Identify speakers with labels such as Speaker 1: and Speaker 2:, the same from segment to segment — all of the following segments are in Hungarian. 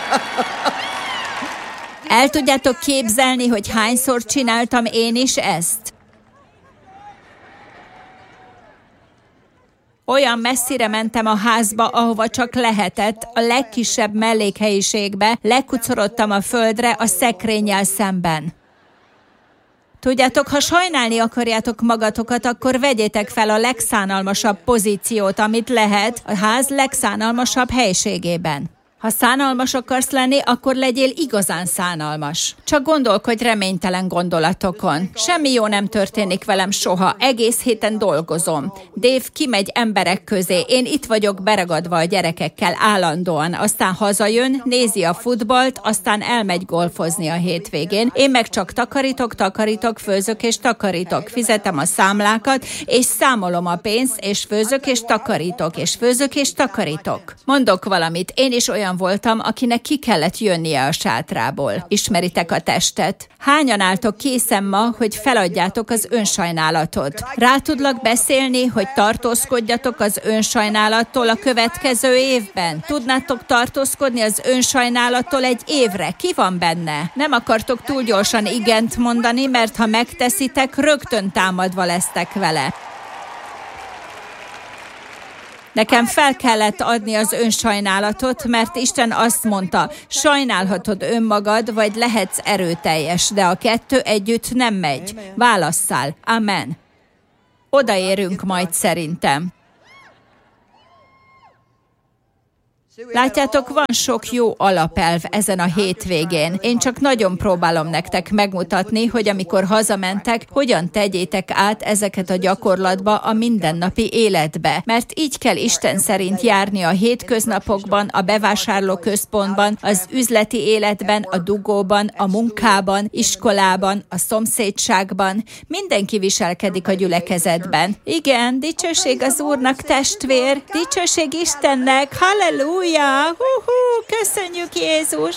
Speaker 1: El tudjátok képzelni, hogy hányszor csináltam én is ezt? Olyan messzire mentem a házba, ahova csak lehetett, a legkisebb mellékhelyiségbe, lekucorodtam a földre a szekrényel szemben. Tudjátok, ha sajnálni akarjátok magatokat, akkor vegyétek fel a legszánalmasabb pozíciót, amit lehet a ház legszánalmasabb helységében. Ha szánalmas akarsz lenni, akkor legyél igazán szánalmas. Csak gondolkodj reménytelen gondolatokon. Semmi jó nem történik velem soha. Egész héten dolgozom. Dave kimegy emberek közé. Én itt vagyok beragadva a gyerekekkel állandóan. Aztán hazajön, nézi a futballt, aztán elmegy golfozni a hétvégén. Én meg csak takarítok, főzök és takarítok. Fizetem a számlákat, és számolom a pénzt, és főzök és takarítok, és főzök és takarítok. Mondok valamit, én is olyan voltam, akinek ki kellett jönnie a sátrából. Ismeritek a testet? Hányan álltok készen ma, hogy feladjátok az önsajnálatot? Rá tudlak beszélni, hogy tartózkodjatok az önsajnálattól a következő évben? Tudnátok tartózkodni az önsajnálattól egy évre? Ki van benne? Nem akartok túl gyorsan igent mondani, mert ha megteszitek, rögtön támadva lesztek vele. Nekem fel kellett adni az önsajnálatot, mert Isten azt mondta, sajnálhatod önmagad, vagy lehetsz erőteljes, de a kettő együtt nem megy. Válasszál. Amen. Odaérünk majd szerintem. Látjátok, van sok jó alapelv ezen a hétvégén. Én csak nagyon próbálom nektek megmutatni, hogy amikor hazamentek, hogyan tegyétek át ezeket a gyakorlatba a mindennapi életbe. Mert így kell Isten szerint járni a hétköznapokban, a bevásárlóközpontban, az üzleti életben, a dugóban, a munkában, iskolában, a szomszédságban. Mindenki viselkedik a gyülekezetben. Igen, dicsőség az Úrnak, testvér, dicsőség Istennek, halleluja! Köszönjük, Jézus!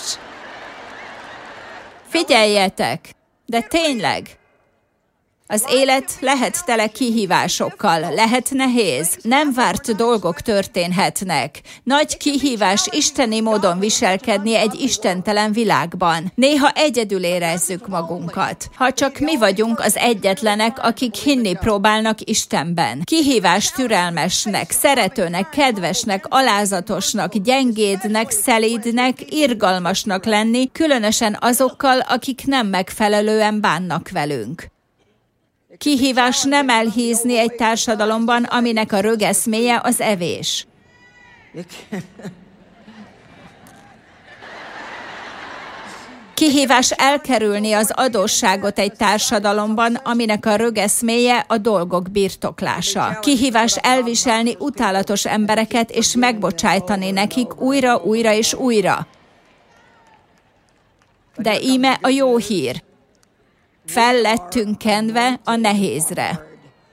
Speaker 1: Figyeljetek! De tényleg! Az élet lehet tele kihívásokkal, lehet nehéz, nem várt dolgok történhetnek. Nagy kihívás isteni módon viselkedni egy istentelen világban. Néha egyedül érezzük magunkat. Ha csak mi vagyunk az egyetlenek, akik hinni próbálnak Istenben. Kihívás türelmesnek, szeretőnek, kedvesnek, alázatosnak, gyengédnek, szelídnek, irgalmasnak lenni, különösen azokkal, akik nem megfelelően bánnak velünk. Kihívás nem elhízni egy társadalomban, aminek a rögeszméje az evés. Kihívás elkerülni az adósságot egy társadalomban, aminek a rögeszméje a dolgok birtoklása. Kihívás elviselni utálatos embereket és megbocsájtani nekik újra és újra. De íme a jó hír. Fel lettünk kenve a nehézre.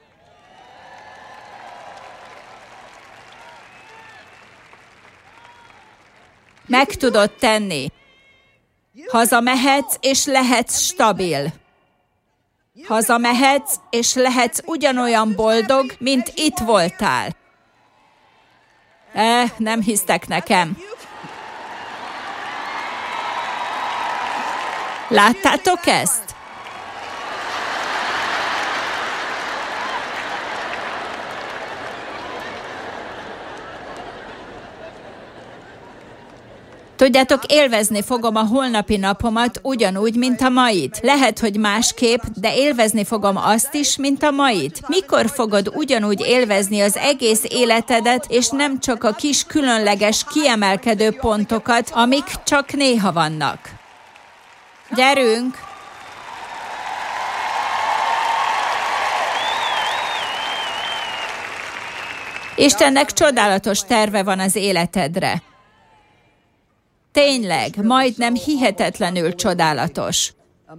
Speaker 1: Meg tudod tenni. Hazamehetsz, és lehetsz stabil. Hazamehetsz, és lehetsz ugyanolyan boldog, mint itt voltál. Nem hisztek nekem. Láttátok ezt? Tudjátok, élvezni fogom a holnapi napomat ugyanúgy, mint a mait. Lehet, hogy másképp, de élvezni fogom azt is, mint a mait. Mikor fogod ugyanúgy élvezni az egész életedet, és nem csak a kis különleges, kiemelkedő pontokat, amik csak néha vannak? Gyerünk! Istennek csodálatos terve van az életedre. Tényleg, majdnem hihetetlenül csodálatos.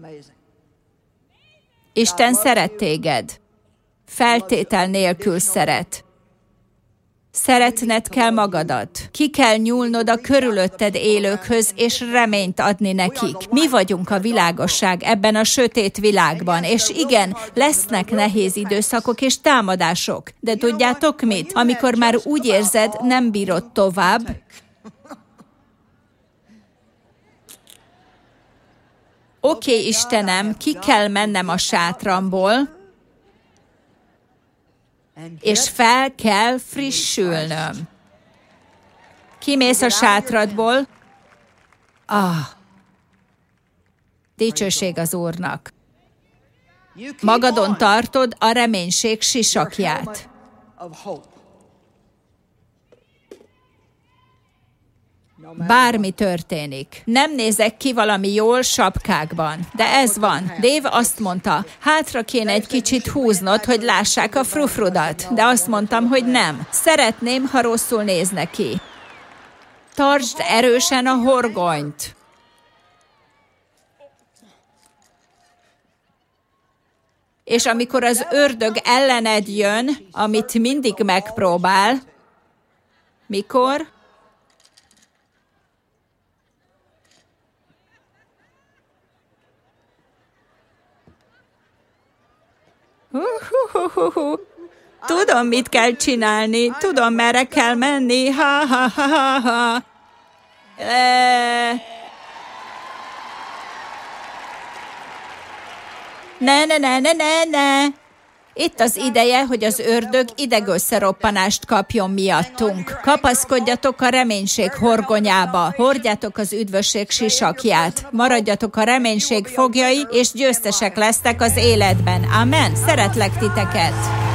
Speaker 1: Isten szeret téged. Feltétel nélkül szeret. Szeretned kell magadat. Ki kell nyúlnod a körülötted élőkhöz, és reményt adni nekik. Mi vagyunk a világosság ebben a sötét világban, és igen, lesznek nehéz időszakok és támadások. De tudjátok mit? Amikor már úgy érzed, nem bírod tovább, Oké, Istenem, ki kell mennem a sátramból, és fel kell frissülnöm. Kimész a sátradból. Dicsőség az Úrnak. Magadon tartod a reménység sisakját. Bármi történik. Nem nézek ki valami jól sapkákban, de ez van. Dave azt mondta, hátra kéne egy kicsit húznod, hogy lássák a frufrudat, de azt mondtam, hogy nem. Szeretném, ha rosszul néznek ki. Tartsd erősen a horgonyt. És amikor az ördög ellened jön, amit mindig megpróbál, mikor? Tudom, mit kell csinálni, tudom, merre kell menni, ha. Ne. Itt az ideje, hogy az ördög idegösszeroppanást kapjon miattunk. Kapaszkodjatok a reménység horgonyába, hordjátok az üdvösség sisakját, maradjatok a reménység foglyai, és győztesek lesztek az életben. Amen. Szeretlek titeket!